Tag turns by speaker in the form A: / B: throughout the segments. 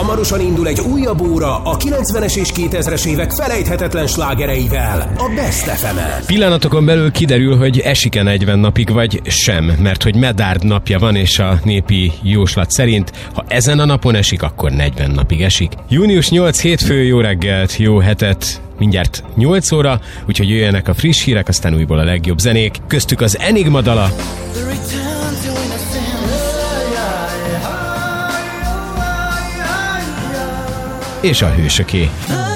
A: hamarosan indul egy újabb óra a 90-es és 2000-es évek felejthetetlen slágereivel, a Best FM-en.
B: Pillanatokon belül kiderül, hogy esik-e 40 napig, vagy sem, mert hogy Medárd napja van, és a népi jóslat szerint, ha ezen a napon esik, akkor 40 napig esik. Június 8 hétfő, jó reggelt, jó hetet, mindjárt 8 óra, úgyhogy jöjjenek a friss hírek, aztán újból a legjobb zenék, köztük az Enigma dala, és a hősöké.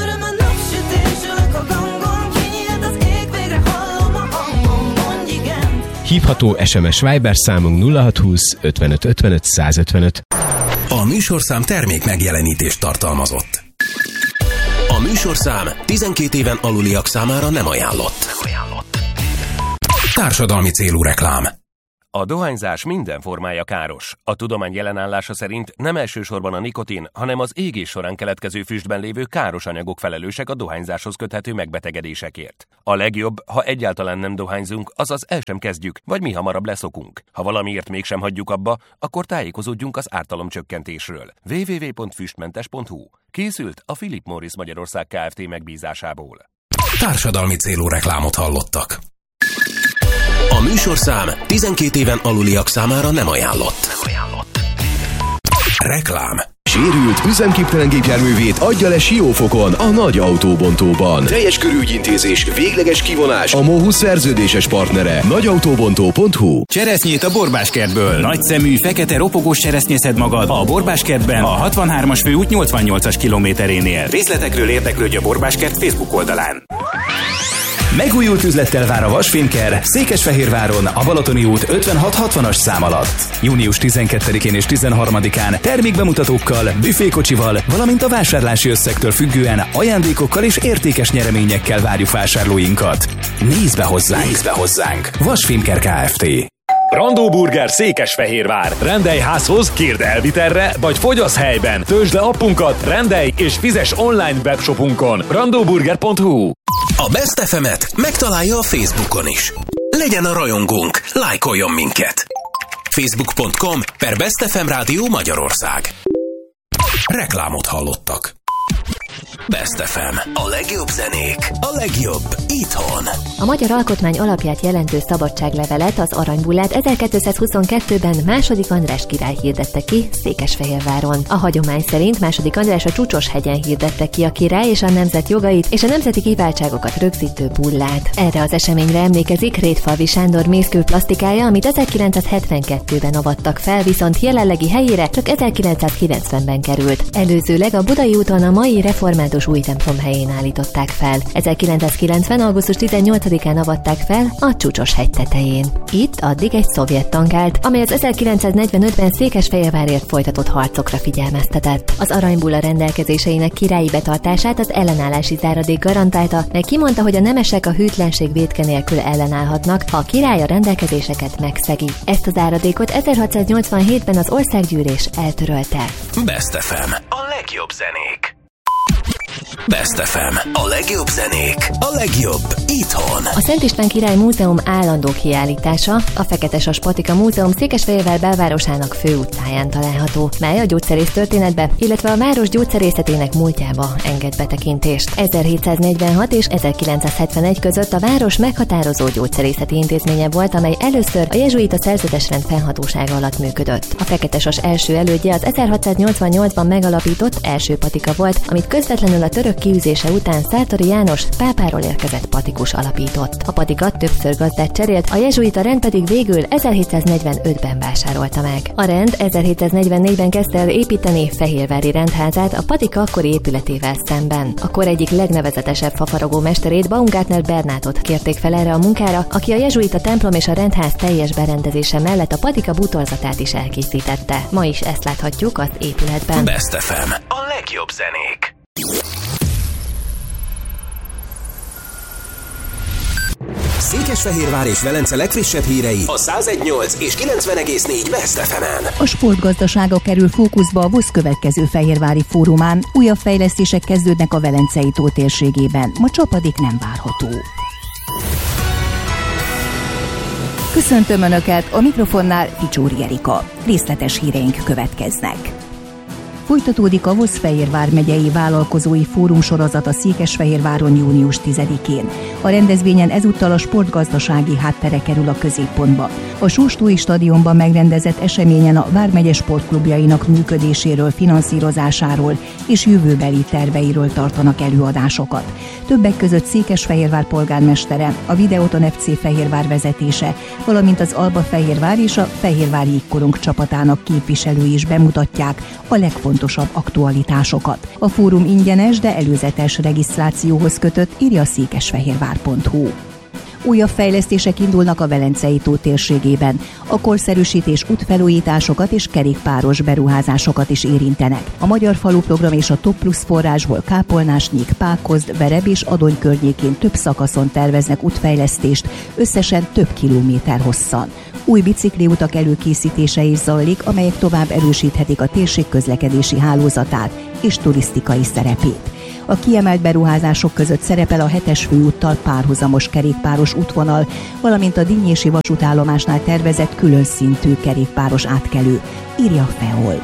B: Hívható SMS Viber számunk 0620 55 55 155.
A: A műsorszám termék megjelenítést tartalmazott. A műsorszám 12 éven aluliak számára nem ajánlott. Társadalmi célú reklám.
C: A dohányzás minden formája káros. A tudomány jelenállása szerint nem elsősorban a nikotin, hanem az égés során keletkező füstben lévő káros anyagok felelősek a dohányzáshoz köthető megbetegedésekért. A legjobb, ha egyáltalán nem dohányzunk, azaz el sem kezdjük, vagy mi hamarabb leszokunk. Ha valamiért mégsem hagyjuk abba, akkor tájékozódjunk az ártalomcsökkentésről. www.füstmentes.hu. Készült a Philip Morris Magyarország Kft. Megbízásából.
A: Társadalmi célú reklámot hallottak. A műsorszám 12 éven aluliak számára nem ajánlott. Reklám.
D: Sérült, üzemképtelen gépjárművét adja le Siófokon, a nagy autóbontóban. Teljes körű ügyintézés, végleges kivonás, a MOHU szerződéses partnere. nagyautóbontó.hu.
E: Cseresznyét a Borbáskertből. Nagyszemű, fekete ropogós cseresznye szed magad a Borbáskertben, a 63-as főút 88-as kilométerénél. Részletekről érdeklődj a Borbáskert Facebook oldalán. Megújult üzlettel vár a Vasfémker Székesfehérváron, a Balatoni út 56-60-as szám alatt. Június 12-én és 13-án termékbemutatókkal, büfékocsival, valamint a vásárlási összegtől függően ajándékokkal és értékes nyereményekkel várjuk vásárlóinkat. Nézd be hozzánk! Vasfémker Kft.
F: Brandó Burger Székesfehérvár. Rendelj házhoz, kérd elvitelre, vagy fogyasz helyben. Töltsd le appunkat, rendelj és fizes online webshopunkon. brandoburger.hu.
A: A Best FM-et megtalálja a Facebookon is. Legyen a rajongónk, lájkoljon minket. Facebook.com/Best FM Rádió Magyarország. Reklámot hallottak. Best FM. A legjobb zenék, a legjobb itthon.
G: A magyar alkotmány alapját jelentő szabadságlevelet, az Aranybullát 1222-ben II. András király hirdette ki Székesfehérváron. A hagyomány szerint II. András a Csúcsos-hegyen hirdette ki a király és a nemzet jogait és a nemzeti kiváltságokat rögzítő bullát. Erre az eseményre emlékezik Rétfalvi Sándor mészkő plastikája, amit 1972-ben avattak fel, viszont jelenlegi helyére csak 1990-ben került. Előzőleg a Budai úton a mai református új templom helyén állították fel. 1990. augusztus 18-án avatták fel a Csúcsos-hegy tetején. Itt addig egy szovjet tank állt, amely az 1945-ben Székesfehérvárért folytatott harcokra figyelmeztetett. Az aranybulla rendelkezéseinek királyi betartását az ellenállási záradék garantálta, meg kimondta, hogy a nemesek a hűtlenség vétke nélkül ellenállhatnak, ha a király a rendelkezéseket megszegi. Ezt a záradékot 1687-ben az országgyűlés eltörölte.
A: Best FM. A legjobb zenék. Best FM. A legjobb zenék, a legjobb itthon.
G: A Szent István Király Múzeum állandó kiállítása, a Feketesas Patika Múzeum Székesfehérvár belvárosának főutcáján található, mely a gyógyszerész történetbe, illetve a város gyógyszerészetének múltjába enged betekintést. 1746 és 1971 között a város meghatározó gyógyszerészeti intézménye volt, amely először a jezsuita szerzetesrend fennhatósága alatt működött. A Feketesas első elődje az 1688-ban megalapított első patika volt, amit közvetlenül a török kiűzése után Szártori János pápáról érkezett patikus alapított. A patika többször gazdát cserélt, a jezsuita rend pedig végül 1745-ben vásárolta meg. A rend 1744-ben kezdte el építeni Fehérvári rendházát a patika akkori épületével szemben. A kor egyik legnevezetesebb fafaragó mesterét, Baumgartner Bernátot kérték fel erre a munkára, aki a jezsuita templom és a rendház teljes berendezése mellett a patika bútorzatát is elkészítette. Ma is ezt láthatjuk az épületben.
A: Best FM. A legjobb zenék. Székesfehérvár és Velence legfrissebb hírei a 101.8 és 90.4 Best FM-en.
H: A sportgazdasága kerül fókuszba a VUSZ következő fehérvári fórumán. Újabb fejlesztések kezdődnek a Velencei tó térségében. Ma csapadék nem várható. Köszöntöm Önöket, a mikrofonnál Ficsúri Erika. Részletes híreink következnek. Folytatódik a Vosz-Fehérvár megyei vállalkozói fórum sorozata Székesfehérváron június 10-én. A rendezvényen ezúttal a sportgazdasági háttere kerül a középpontba. A Sóstói stadionban megrendezett eseményen a vármegye sportklubjainak működéséről, finanszírozásáról és jövőbeli terveiről tartanak előadásokat. Többek között Székesfehérvár polgármestere, a Videoton FC Fehérvár vezetése, valamint az Alba Fehérvár és a Fehérvári Jégkorong csapatának képviselői is bemutatják a legfontosabb aktualitásokat. A fórum ingyenes, de előzetes regisztrációhoz kötött, írja a székesfehérvár.hu. Újabb fejlesztések indulnak a Velencei tó térségében. A korszerűsítés útfelújításokat és kerékpáros beruházásokat is érintenek. A Magyar Falu Program és a Top Plusz forrásból Kápolnásnyék, Pákozd, Vereb és Adony környékén több szakaszon terveznek útfejlesztést, összesen több kilométer hosszan. Új bicikliutak előkészítése is zajlik, amelyek tovább erősíthetik a térség közlekedési hálózatát és turisztikai szerepét. A kiemelt beruházások között szerepel a 7-es főúttal párhuzamos kerékpáros útvonal, valamint a Dinnyési vasútállomásnál tervezett külön szintű kerékpáros átkelő, írja a FEOL.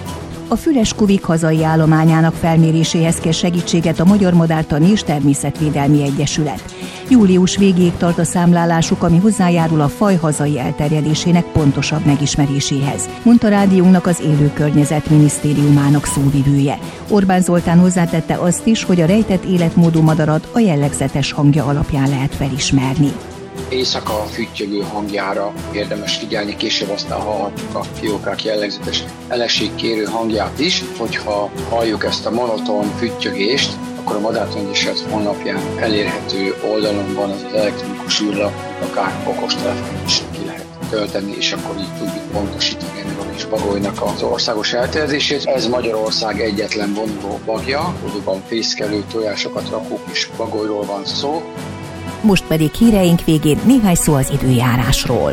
H: A Füles-Kuvik hazai állományának felméréséhez kér segítséget a Magyar Madártani és Természetvédelmi Egyesület. Július végéig tart a számlálásuk, ami hozzájárul a faj hazai elterjedésének pontosabb megismeréséhez, mondta rádiónknak az Élő Környezet Minisztériumának szóvivője. Orbán Zoltán hozzátette azt is, hogy a rejtett életmódú madarat a jellegzetes hangja alapján lehet felismerni.
I: Éjszaka füttyögő hangjára érdemes figyelni, később aztán hallhatjuk a fiókák jellegzetes eleségkérő hangját is. Hogyha halljuk ezt a monoton füttyögést, akkor a Madártani Egyesület honlapján elérhető oldalon van az elektronikus űrlap, akár okostelefon is ki lehet tölteni, és akkor így tudjuk pontosítani ennek a kis bagolynak az országos elterjedését. Ez Magyarország egyetlen vonuló bagja, valóban fészkelő, tojásokat rakó kis bagolyról van szó.
H: Most pedig híreink végén néhány szó az időjárásról.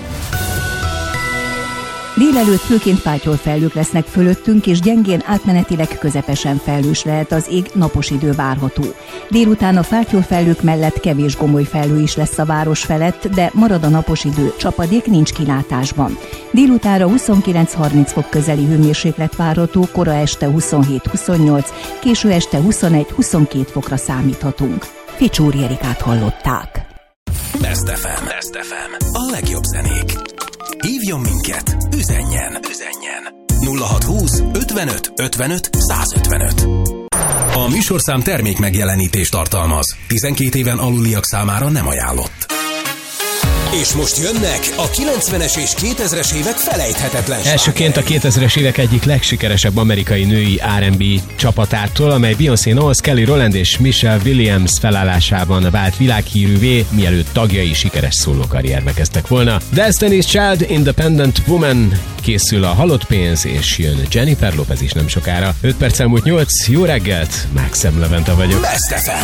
H: Délelőtt főként pátyolfelhők lesznek fölöttünk, és gyengén átmenetileg közepesen felhős lehet az ég, napos idő várható. Délután a pátyolfelhők mellett kevés gomoly felhő is lesz a város felett, de marad a napos idő, csapadék nincs kilátásban. Délutánra 29-30 fok közeli hőmérséklet várható, kora este 27-28, késő este 21-22 fokra számíthatunk. Ficsúri Erikát hallották.
A: Best FM. A legjobb zenék. Hívjon minket, üzenjen. 0620 55 55 155. A műsorszám termék megjelenítést tartalmaz. 12 éven aluliak számára nem ajánlott. És most jönnek a 90-es és 2000-es évek felejthetetlen slágerei.
B: Elsőként a 2000-es évek egyik legsikeresebb amerikai női R&B csapatától, amely Beyoncé Knowles, Kelly Rowland és Michelle Williams felállásában vált világhírűvé, mielőtt tagjai sikeres szólókarrierbe kezdtek volna. Destiny's Child, Independent Woman, készül a Halott pénz, és jön Jennifer Lopez is nem sokára. 5 perccel múlt 8, jó reggelt, Mákszem Levente vagyok.
A: Best FM.